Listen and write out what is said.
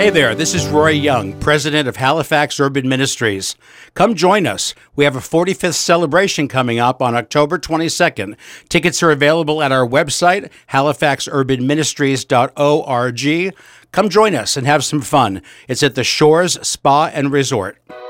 Hey there, this is Roy Young, president of Halifax Urban Ministries. Come join us. We have a 45th celebration coming up on October 22nd. Tickets are available at our website, halifaxurbanministries.org. Come join us and have some fun. It's at the Shores Spa and Resort.